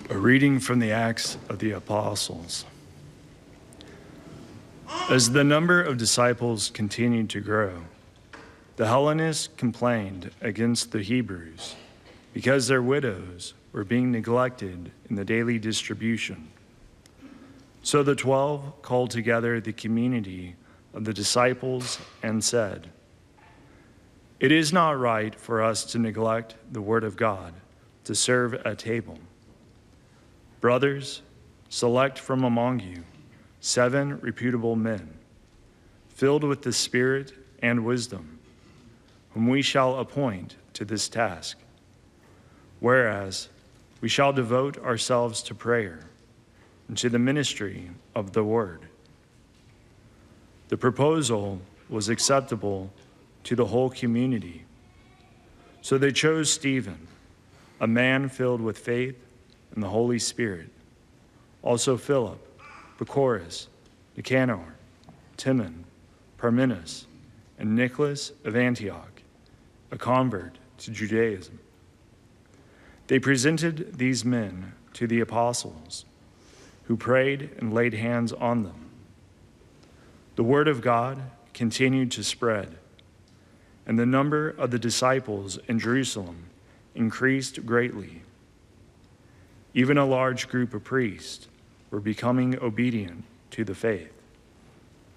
A reading from the Acts of the Apostles. As the number of disciples continued to grow, the Hellenists complained against the Hebrews because their widows were being neglected in the daily distribution. So the 12 called together the community of the disciples and said, "It is not right for us to neglect the word of God to serve at table. Brothers, select from among you 7 reputable men, filled with the Spirit and wisdom, whom we shall appoint to this task. Whereas we shall devote ourselves to prayer and to the ministry of the word." The proposal was acceptable to the whole community. So they chose Stephen, a man filled with faith and the Holy Spirit, also Philip, Prochorus, Nicanor, Timon, Parmenas, and Nicholas of Antioch, a convert to Judaism. They presented these men to the apostles, who prayed and laid hands on them. The word of God continued to spread, and the number of the disciples in Jerusalem increased greatly. Even a large group of priests were becoming obedient to the faith.